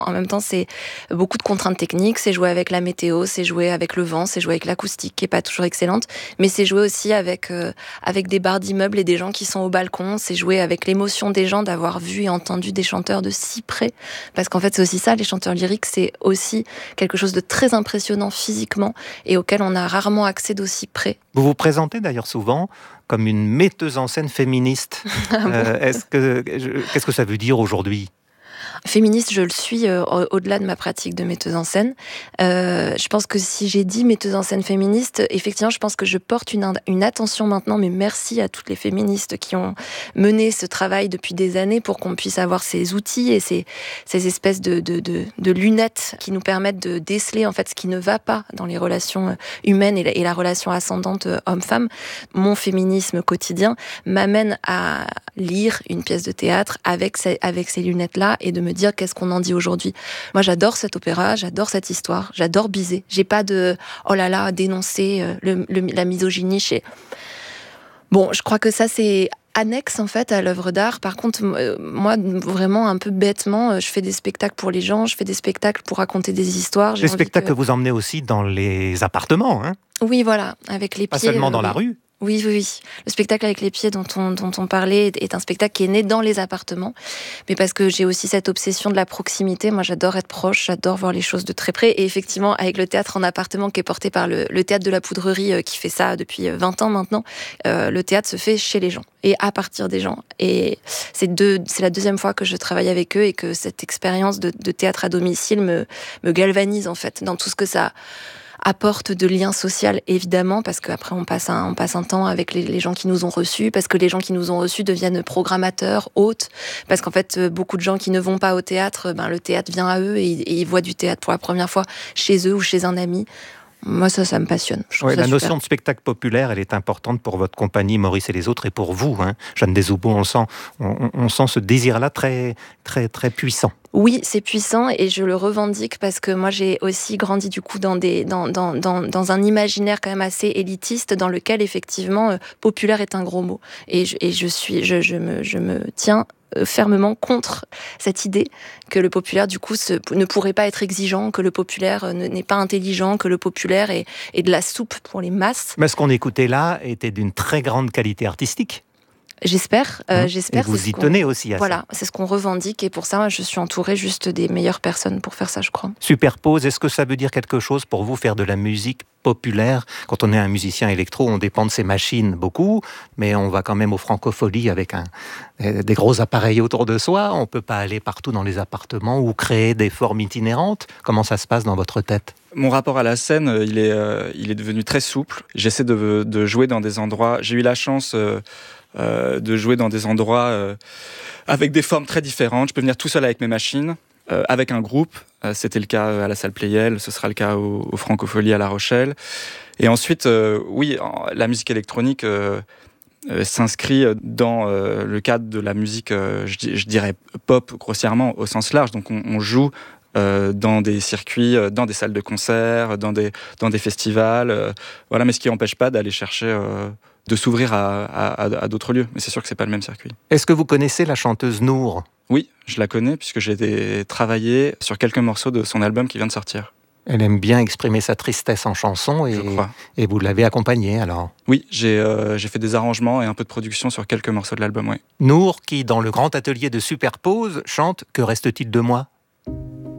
En même temps, c'est beaucoup de contraintes techniques, c'est jouer avec la météo, c'est jouer avec le vent, c'est jouer avec l'acoustique qui est pas toujours excellente, mais c'est jouer aussi avec des barres d'immeubles et des gens qui sont au balcon, c'est jouer avec l'émotion des gens d'avoir vu et entendu des chanteurs de si près, parce qu'en fait c'est aussi ça, les chanteurs lyriques, c'est aussi quelque chose de très impressionnant physiquement et auquel on a rarement accès d'aussi près. Vous vous présentez d'ailleurs souvent comme une metteuse en scène féministe. Qu'est-ce que ça veut dire aujourd'hui ? Féministe, je le suis au-delà de ma pratique de metteuse en scène. Je pense que si j'ai dit metteuse en scène féministe, effectivement, je pense que je porte une attention maintenant, mais merci à toutes les féministes qui ont mené ce travail depuis des années pour qu'on puisse avoir ces outils et ces espèces de lunettes qui nous permettent de déceler en fait ce qui ne va pas dans les relations humaines et la relation ascendante homme-femme. Mon féminisme quotidien m'amène à lire une pièce de théâtre avec ces lunettes-là et de me dire qu'est-ce qu'on en dit aujourd'hui. Moi, j'adore cet opéra, j'adore cette histoire, j'adore Bizet. J'ai pas de oh là là dénoncer la misogynie chez. Bon, je crois que ça c'est annexe en fait à l'œuvre d'art. Par contre, moi vraiment un peu bêtement, je fais des spectacles pour les gens, je fais des spectacles pour raconter des histoires. Des spectacles que vous emmenez aussi dans les appartements, hein ? Oui, voilà, avec les pieds. Pas seulement dans la rue. Oui. Le spectacle avec les pieds dont on parlait est un spectacle qui est né dans les appartements. Mais parce que j'ai aussi cette obsession de la proximité. Moi, j'adore être proche, j'adore voir les choses de très près. Et effectivement, avec le théâtre en appartement qui est porté par le théâtre de la Poudrerie qui fait ça depuis 20 ans maintenant, le théâtre se fait chez les gens et à partir des gens. Et c'est la deuxième fois que je travaille avec eux et que cette expérience de théâtre à domicile me galvanise en fait dans tout ce que ça apporte de lien social, évidemment, parce qu'après on passe un temps avec les gens qui nous ont reçus, parce que les gens qui nous ont reçus deviennent programmateurs, hôtes, parce qu'en fait, beaucoup de gens qui ne vont pas au théâtre, le théâtre vient à eux et ils voient du théâtre pour la première fois chez eux ou chez un ami. Moi, ça me passionne. Ouais, la notion de spectacle populaire, elle est importante pour votre compagnie Maurice et les autres et pour vous, hein. Jeanne Deshoubeaux, on sent ce désir-là très, très, très puissant. Oui, c'est puissant et je le revendique parce que moi j'ai aussi grandi du coup dans un imaginaire quand même assez élitiste dans lequel effectivement populaire est un gros mot et je me tiens fermement contre cette idée que le populaire du coup ne pourrait pas être exigeant, que le populaire n'est pas intelligent, que le populaire est de la soupe pour les masses. Mais ce qu'on écoutait là était d'une très grande qualité artistique. J'espère. Et vous y tenez aussi à ça. Voilà, c'est ce qu'on revendique et pour ça, je suis entourée juste des meilleures personnes pour faire ça, je crois. Superpose, est-ce que ça veut dire quelque chose pour vous, faire de la musique populaire ? Quand on est un musicien électro, on dépend de ses machines beaucoup, mais on va quand même aux francopholies avec des gros appareils autour de soi. On ne peut pas aller partout dans les appartements ou créer des formes itinérantes. Comment ça se passe dans votre tête ? Mon rapport à la scène, il est devenu très souple. J'essaie de jouer dans des endroits... J'ai eu la chance... de jouer dans des endroits avec des formes très différentes. Je peux venir tout seul avec mes machines, avec un groupe. C'était le cas à la salle Playel, ce sera le cas au Francofolie à La Rochelle. Et ensuite, oui, la musique électronique s'inscrit dans le cadre de la musique, je dirais pop grossièrement au sens large. Donc on joue dans des circuits, dans des salles de concert, dans des festivals. Voilà, mais ce qui n'empêche pas d'aller chercher... de s'ouvrir à d'autres lieux. Mais c'est sûr que c'est pas le même circuit. Est-ce que vous connaissez la chanteuse Nour ? Oui, je la connais puisque j'ai travaillé sur quelques morceaux de son album qui vient de sortir. Elle aime bien exprimer sa tristesse en chanson et vous l'avez accompagnée alors ? Oui, j'ai fait des arrangements et un peu de production sur quelques morceaux de l'album, oui. Nour qui, dans le grand atelier de Superpose, chante « Que reste-t-il de moi ?»